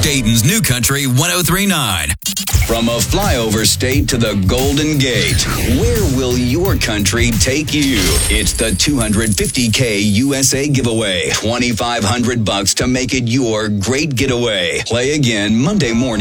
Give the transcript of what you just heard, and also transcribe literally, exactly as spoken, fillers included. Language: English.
Dayton's New Country one oh three point nine. From a flyover state to the Golden Gate, where will your country take you? It's the two hundred fifty K U S A giveaway. twenty-five hundred bucks to make it your great getaway. Play again Monday morning.